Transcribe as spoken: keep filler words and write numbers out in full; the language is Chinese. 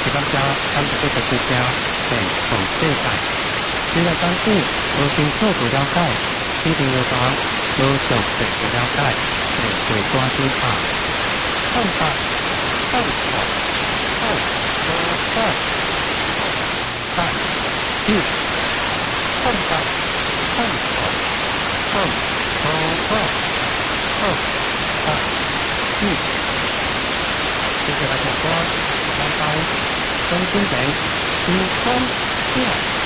是感觉咱这个国家变全世界。现在当时无清楚不了解，一定要讲无详细不了解，会会关心下。看法、看法、看法、看法、一、看法、看法、看法、看法、一。接下来就说，拜拜，真心地，天空下。